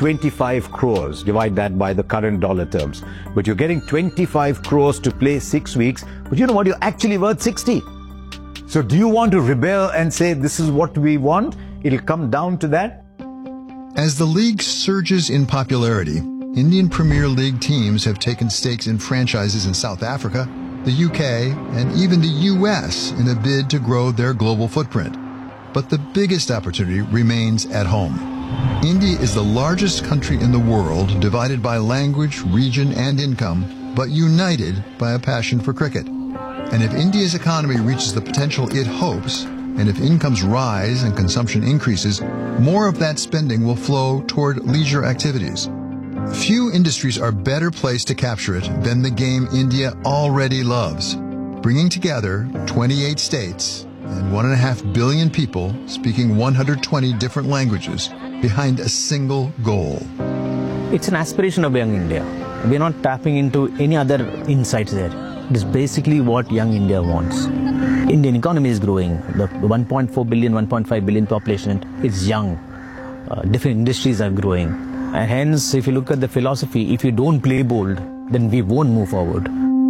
25 crores, divide that by the current dollar terms, but you're getting 25 crores to play 6 weeks, but you know what, you're actually worth 60. So do you want to rebel and say this is what we want? It'll come down to that. As the league surges in popularity, Indian Premier League teams have taken stakes in franchises in South Africa, the UK, and even the US in a bid to grow their global footprint. But the biggest opportunity remains at home. India is the largest country in the world, divided by language, region, and income, but united by a passion for cricket. And if India's economy reaches the potential it hopes, and if incomes rise and consumption increases, more of that spending will flow toward leisure activities. Few industries are better placed to capture it than the game India already loves, bringing together 28 states and 1.5 billion people speaking 120 different languages behind a single goal. It's an aspiration of young India. We're not tapping into any other insights there. It is basically what young India wants. Indian economy is growing. The 1.4 billion, 1.5 billion population is young. Different industries are growing. And hence, if you look at the philosophy, if you don't play bold, then we won't move forward.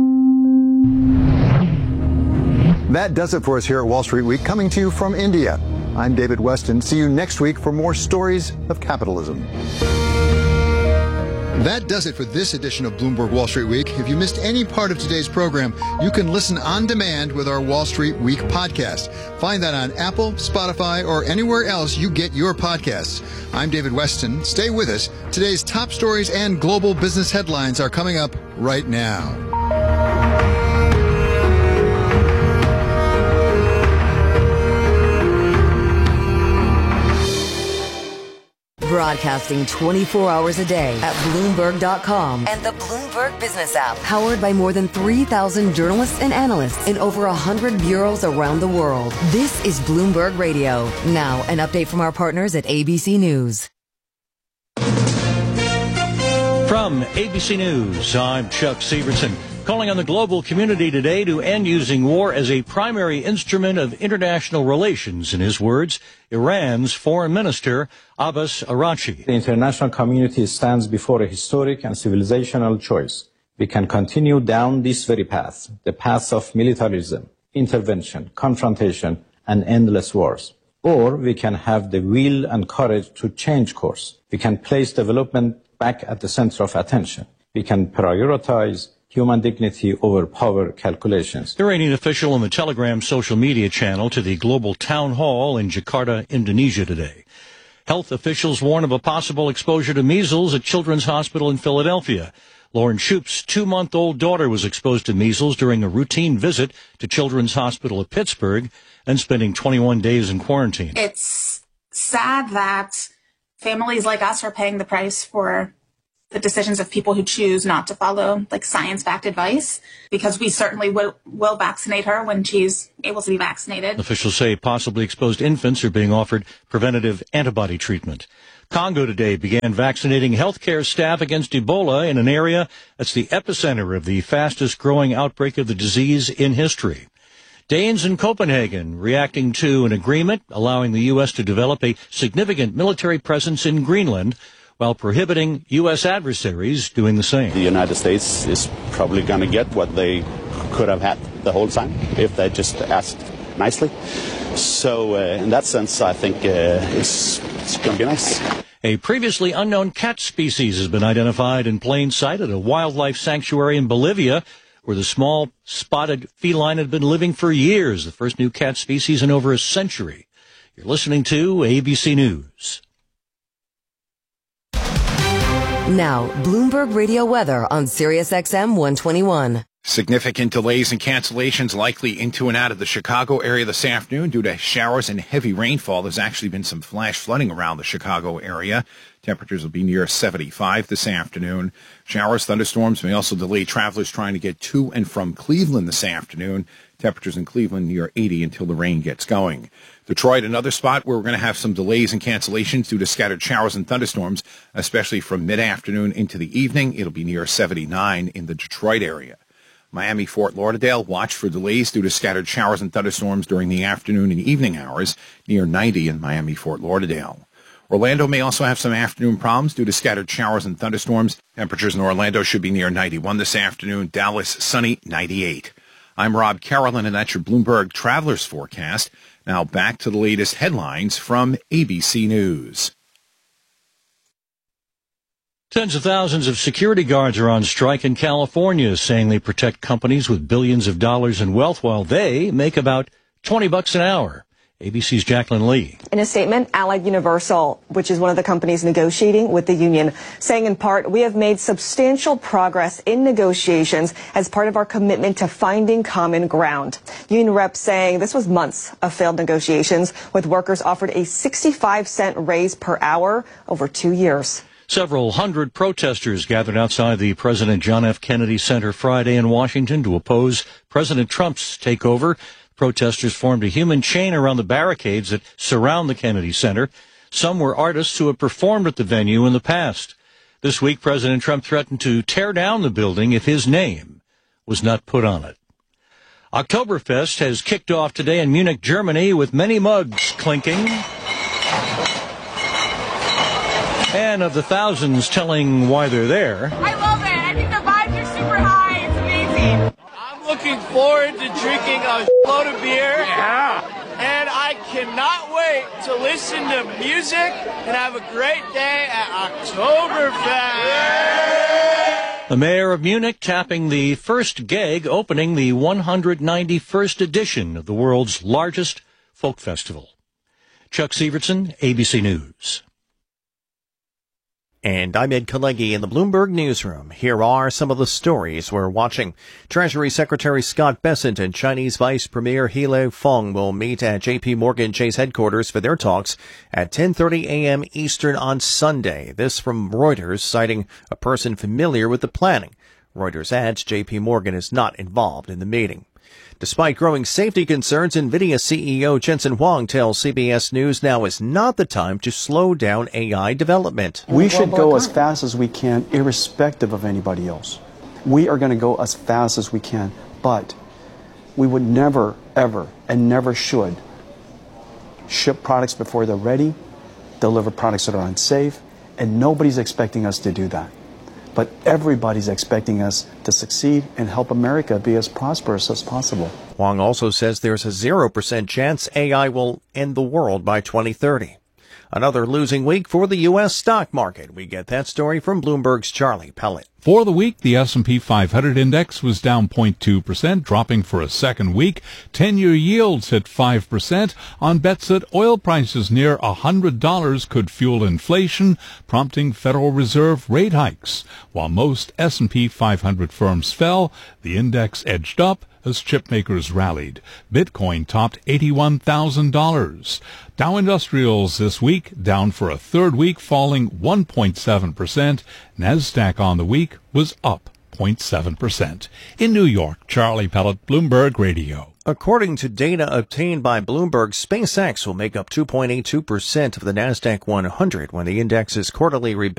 That does it for us here at Wall Street Week, coming to you from India. I'm David Weston. See you next week for more stories of capitalism. That does it for this edition of Bloomberg Wall Street Week. If you missed any part of today's program, you can listen on demand with our Wall Street Week podcast. Find that on Apple, Spotify, or anywhere else you get your podcasts. I'm David Weston. Stay with us. Today's top stories and global business headlines are coming up right now. Broadcasting 24 hours a day at Bloomberg.com and the Bloomberg Business app. Powered by more than 3,000 journalists and analysts in over 100 bureaus around the world. This is Bloomberg Radio. Now, an update from our partners at ABC News. From ABC News, I'm Chuck Severson. Calling on the global community today to end using war as a primary instrument of international relations. In his words, Iran's foreign minister, Abbas Araghchi. The international community stands before a historic and civilizational choice. We can continue down this very path, the path of militarism, intervention, confrontation, and endless wars. Or we can have the will and courage to change course. We can place development back at the center of attention. We can prioritize human dignity over power calculations. Iranian official on the Telegram social media channel to the global town hall in Jakarta, Indonesia today. Health officials warn of a possible exposure to measles at Children's Hospital in Philadelphia. Lauren Shoup's 2-month-old daughter was exposed to measles during a routine visit to Children's Hospital of Pittsburgh and spending 21 days in quarantine. It's sad that families like us are paying the price for the decisions of people who choose not to follow science-backed advice, because we certainly will vaccinate her when she's able to be vaccinated. Officials say possibly exposed infants are being offered preventative antibody treatment. Congo today began vaccinating healthcare staff against Ebola in an area that's the epicenter of the fastest-growing outbreak of the disease in history. Danes in Copenhagen reacting to an agreement allowing the U.S. to develop a significant military presence in Greenland, while prohibiting U.S. adversaries doing the same. The United States is probably going to get what they could have had the whole time if they just asked nicely. So in that sense, I think it's going to be nice. A previously unknown cat species has been identified in plain sight at a wildlife sanctuary in Bolivia, where the small spotted feline had been living for years, the first new cat species in over a century. You're listening to ABC News. Now, Bloomberg Radio weather on Sirius XM 121. Significant delays and cancellations likely into and out of the Chicago area this afternoon due to showers and heavy rainfall. There's actually been some flash flooding around the Chicago area. Temperatures will be near 75 this afternoon. Showers, thunderstorms may also delay travelers trying to get to and from Cleveland this afternoon. Temperatures in Cleveland near 80 until the rain gets going. Detroit, another spot where we're going to have some delays and cancellations due to scattered showers and thunderstorms, especially from mid-afternoon into the evening. It'll be near 79 in the Detroit area. Miami, Fort Lauderdale, watch for delays due to scattered showers and thunderstorms during the afternoon and evening hours, near 90 in Miami, Fort Lauderdale. Orlando may also have some afternoon problems due to scattered showers and thunderstorms. Temperatures in Orlando should be near 91 this afternoon. Dallas, sunny, 98. I'm Rob Carolyn, and that's your Bloomberg Travelers Forecast. Now back to the latest headlines from ABC News. Tens of thousands of security guards are on strike in California, saying they protect companies with billions of dollars in wealth while they make about $20 an hour. ABC's Jacqueline Lee. In a statement, Allied Universal, which is one of the companies negotiating with the union, saying in part, we have made substantial progress in negotiations as part of our commitment to finding common ground. Union reps saying this was months of failed negotiations, with workers offered a 65-cent raise per hour over 2 years. Several hundred protesters gathered outside the President John F. Kennedy Center Friday in Washington to oppose President Trump's takeover. Protesters formed a human chain around the barricades that surround the Kennedy Center. Some were artists who have performed at the venue in the past. This week, President Trump threatened to tear down the building if his name was not put on it. Oktoberfest has kicked off today in Munich, Germany, with many mugs clinking. And of the thousands telling why they're there, I love it. I think the vibes are super high. It's amazing. I'm looking forward to drinking a load of beer. Yeah. And I cannot wait to listen to music and have a great day at Oktoberfest. The mayor of Munich tapping the first gag opening the 191st edition of the world's largest folk festival. Chuck Sievertson, ABC News. And I'm Ed Kalegi in the Bloomberg Newsroom. Here are some of the stories we're watching. Treasury Secretary Scott Bessent and Chinese Vice Premier He Lifeng will meet at J.P. Morgan Chase headquarters for their talks at 10:30 a.m. Eastern on Sunday. This from Reuters, citing a person familiar with the planning. Reuters adds J.P. Morgan is not involved in the meeting. Despite growing safety concerns, NVIDIA CEO Jensen Huang tells CBS News now is not the time to slow down AI development. We should go as fast as we can, irrespective of anybody else. We are going to go as fast as we can, but we would never, ever, and never should ship products before they're ready, deliver products that are unsafe, and nobody's expecting us to do that. But everybody's expecting us to succeed and help America be as prosperous as possible. Huang also says there's a 0% chance AI will end the world by 2030. Another losing week for the U.S. stock market. We get that story from Bloomberg's Charlie Pellet. For the week, the S&P 500 index was down 0.2%, dropping for a second week. 10-year yields hit 5% on bets that oil prices near $100 could fuel inflation, prompting Federal Reserve rate hikes. While most S&P 500 firms fell, the index edged up as chipmakers rallied. Bitcoin topped $81,000. Dow Industrials this week down for a third week, falling 1.7%. Nasdaq on the week was up 0.7%. In New York, Charlie Pellet, Bloomberg Radio. According to data obtained by Bloomberg, SpaceX will make up 2.82% of the Nasdaq 100 when the index's quarterly rebound